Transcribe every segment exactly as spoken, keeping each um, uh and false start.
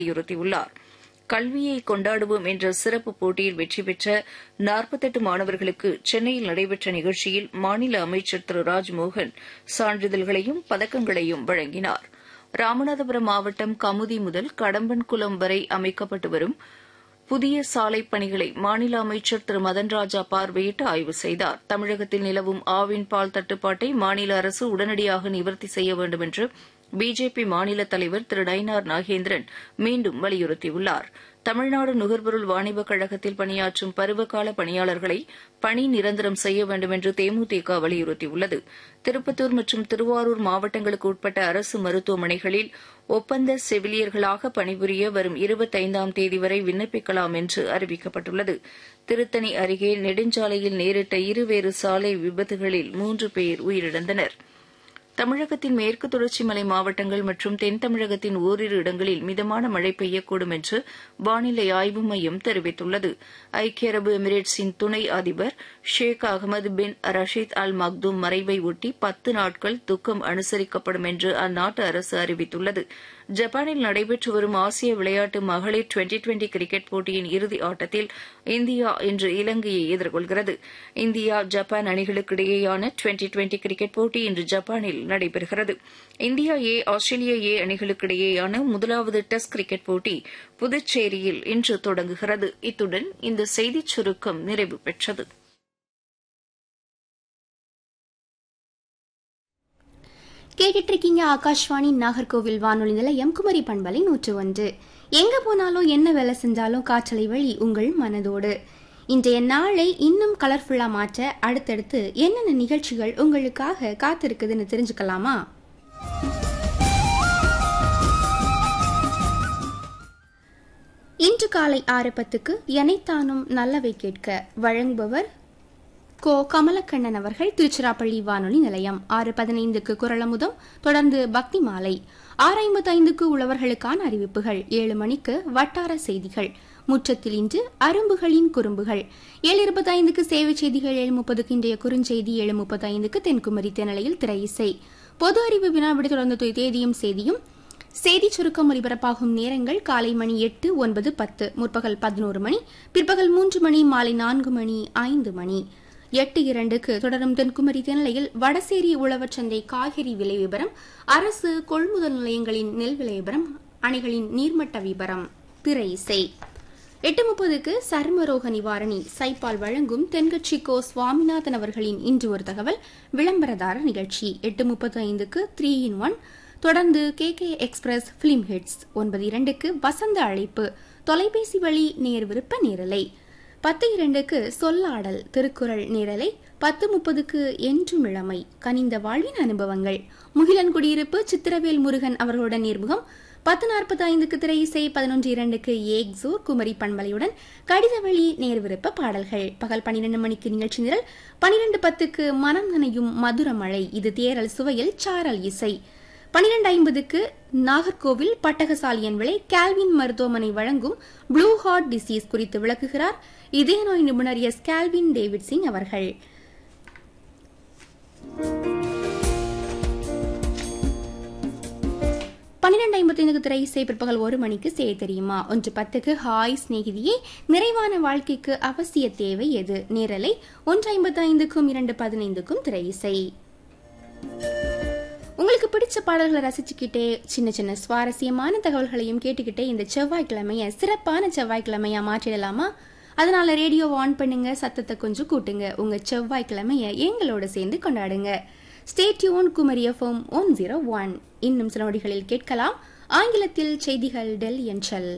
வலியுறுத்தியுள்ளார். கல்வியை கொண்டாடுவோம் என்ற சிறப்பு போட்டியில் வெற்றி பெற்ற நாற்பத்தெட்டு மாணவர்களுக்கு சென்னையில் நடைபெற்ற நிகழ்ச்சியில் மாநில அமைச்சர் திரு ராஜ்மோகன் சான்றிதழ்களையும் பதக்கங்களையும் வழங்கினார். ராமநாதபுரம் மாவட்டம் கமுதி முதல் கடம்பன்குளம் வரை அமைக்கப்பட்டு வரும் புதிய சாலைப் பணிகளை மாநில அமைச்சர் திரு மதன்ராஜா பார்வையிட்டு ஆய்வு செய்தார். தமிழகத்தில் நிலவும் ஆவின் பால் தட்டுப்பாட்டை மாநில அரசு உடனடியாக நிவர்த்தி செய்ய வேண்டும் என்று பிஜேபி மாநில தலைவர் திரு நயினார் நாகேந்திரன் மீண்டும் வலியுறுத்தியுள்ளார். தமிழ்நாடு நுகர்பொருள் வாணிபக் கழகத்தில் பணியாற்றும் பருவகால பணியாளர்களை பணி நிரந்தரம் செய்ய வேண்டும் என்று தேமுதிக வலியுறுத்தியுள்ளது. திருப்பத்தூர் மற்றும் திருவாரூர் மாவட்டங்களுக்கு உட்பட்ட அரசு மருத்துவமனைகளில் ஒப்பந்த செவிலியர்களாக பணிபுரிய வரும் இருபத்தைந்தாம் தேதி வரை விண்ணப்பிக்கலாம் என்று அறிவிக்கப்பட்டுள்ளது. திருத்தணி அருகே நெடுஞ்சாலையில் நேரிட்ட இருவேறு சாலை விபத்துகளில் மூன்று பேர் உயிரிழந்தனர். தமிழகத்தின் மேற்கு தொடர்ச்சி மலை மாவட்டங்கள் மற்றும் தென் தமிழகத்தின் ஓரிரு இடங்களில் மிதமான மழை பெய்யக்கூடும் என்று வானிலை ஆய்வு மையம் தெரிவித்துள்ளது. ஐக்கிய அரபு எமிரேட்ஸின் துணை அதிபர் ஷேக் அகமது பின் ரஷீத் அல் மக்தூம் மறைவை ஒட்டி பத்து நாட்கள் துக்கம் அனுசரிக்கப்படும் என்று அந்நாட்டு அரசு அறிவித்துள்ளது. ஜப்பானில் நடைபெற்று வரும் ஆசிய விளையாட்டு மகளிர் டுவெண்டி டுவெண்டி கிரிக்கெட் போட்டியின் இறுதி ஆட்டத்தில் இந்தியா இன்று இலங்கையை எதிர்கொள்கிறது. இந்தியா ஜப்பான் அணிகளுக்கு இடையேயான டுவெண்டி டுவெண்டி கிரிக்கெட் போட்டி இன்று ஜப்பானில் நடைபெறுகிறது. இந்தியா ஏ ஆஸ்திரேலியா ஏ அணிகளுக்கு இடையேயான முதலாவது டெஸ்ட் கிரிக்கெட் போட்டி புதுச்சேரியில் இன்று தொடங்குகிறது. இத்துடன் இந்த செய்திச் சுருக்கம் நிறைவு பெற்றது. கேட்டுட்டு இருக்கீங்க ஆகாஷ்வாணி நாகர்கோவில் வானொலி நிலையம் குமரி பண்பலை நூற்று ஒன்று. எங்க போனாலும் என்ன வேலை செஞ்சாலும் காற்றலை வழி உங்கள் மனதோடு. இன்றைய நாளை இன்னும் கலர்ஃபுல்லா மாற்ற அடுத்தடுத்து என்னென்ன நிகழ்ச்சிகள் உங்களுக்காக காத்திருக்குதுன்னு தெரிஞ்சுக்கலாமா? இன்று காலை ஆறு பத்துக்கு எனைத்தானும் நல்லவை கேட்க வழங்குபவர் கோ கமலக்கண்ணன் அவர்கள், திருச்சிராப்பள்ளி வானொலி நிலையம். ஆறு பதினைந்துக்கு குரலமுதம், தொடர்ந்து பக்தி மாலை. ஆறு ஐம்பத்தைந்துக்கு உழவர்களுக்கான அறிவிப்புகள். ஏழு மணிக்கு வட்டார செய்திகள். முற்றத்தில் இன்று அரும்புகளின் குறும்புகள். ஏழு இருபத்தைந்துக்கு சேவை செய்திகள். ஏழு முப்பதுக்கு இன்றைய குறுஞ்செய்தி. ஏழு முப்பத்தைந்துக்கு தென்குமரி தென்னலையில் திரை இசை. பொது அறிவு வினாவிடை தொடர்ந்து தேதியும் செய்தியும். செய்தி சுருக்கம் ஒலிபரப்பாகும் நேரங்கள் காலை மணி எட்டு, ஒன்பது, பத்து, முற்பகல் பதினோரு மணி, பிற்பகல் மூன்று மணி, மாலை நான்கு மணி, ஐந்து மணி. எட்டு இரண்டுக்கு தொடரும் தென்குமரி தென்னையில் வடசேரி உழவர் சந்தை காய்கறி விலை விபரம், அரசு கொள்முதல் நிலையங்களின் நெல் விலை விபரம், அணைகளின் நீர்மட்ட விபரம், திரை இசை. எட்டு முப்பதுக்கு சர்மரோக நிவாரணி சைபால் வழங்கும் தென்கட்சி கோ சுவாமிநாதன் அவர்களின் இன்று ஒரு தகவல் விளம்பரதார நிகழ்ச்சி. எட்டு முப்பத்தி ஐந்துக்கு த்ரீ இன் ஒன், தொடர்ந்து K K express film hits. ஒன்பது இரண்டுக்கு வசந்த அழைப்பு தொலைபேசி வழி நேர் விருப்ப நேரலை. பத்து இரண்டுக்கு சொல்லாடல் திருக்குறள் நேரலை. பத்து முப்பதுக்கு என்றும் இளமை கனிந்த வாழ்வின் அனுபவங்கள் முகிலன் குடியிருப்பு சித்திரவேல் முருகன் அவர்களுடன் நேர்முகம். பத்து நாற்பத்தி ஐந்துக்கு திரை இசை. பதினொன்று இரண்டுக்கு ஏக்ஸோர் குமரி பண்பலையுடன் கடித வழி நேர்விருப்ப பாடல்கள். பகல் பன்னிரண்டு மணிக்கு நிகழ்ச்சி நிரல். பனிரெண்டு பத்துக்கு மனம் நனையும் மதுர மழை, இது தேரல் சுவையில் சாரல் இசை. பனிரெண்டு ஐம்பதுக்கு நாகர்கோவில் பட்டகசாலியன் விலை கால்வின் மருத்துவமனை வழங்கும் ப்ளூ ஹார்ட் டிசீஸ் குறித்து விளக்குகிறார் இதய நோய் நிபுணர் எஸ் கால்வின் டேவிட் சிங் அவர்கள். பன்னிரண்டு ஐம்பத்தி ஐந்துக்கு திரை இசை. பிற்பகல் ஒரு மணிக்கு செய்ய தெரியுமா. ஒன்று பத்துக்கு ஹாய் சிநேகிதியே நிறைவான வாழ்க்கைக்கு அவசிய தேவை எது நேரலை. ஒன்று ஐம்பத்தி ஐந்துக்கும் இரண்டு பதினைந்துக்கும் திரை இசை. உங்களுக்கு பிடிச்ச பாடல்களை ரசிச்சுக்கிட்டே சின்ன சின்ன சுவாரஸ்யமான தகவல்களையும் கேட்டுக்கிட்டே இந்த செவ்வாய்க்கிழமைய சிறப்பான செவ்வாய்க்கிழமையா மாற்றிடலாமா? அதனால ரேடியோ ஆன் பண்ணுங்க, சத்தத்தை கொஞ்சம் கூட்டுங்க, உங்க செவ்வாய்க்கிழமைய எங்களோட சேர்ந்து கொண்டாடுங்க. Stay tune Kumari FM one zero one. இன்னும் சில நொடிகளில் கேட்கலாம் ஆங்கிலத்தில் செய்திகள் டெல்லி அஞ்சல்.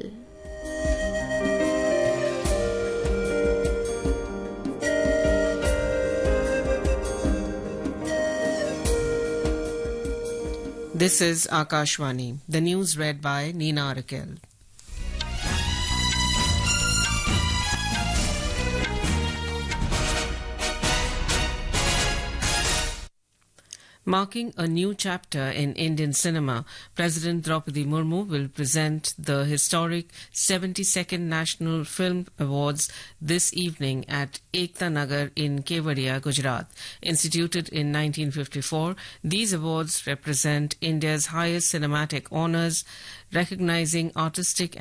This is Akashvani. The news read by Neena Arakel. Marking a new chapter in Indian cinema, President Draupadi Murmu will present the historic seventy-second National Film Awards this evening at Ekta Nagar in Kevadia, Gujarat. Instituted in nineteen fifty-four, these awards represent India's highest cinematic honors, recognizing artistic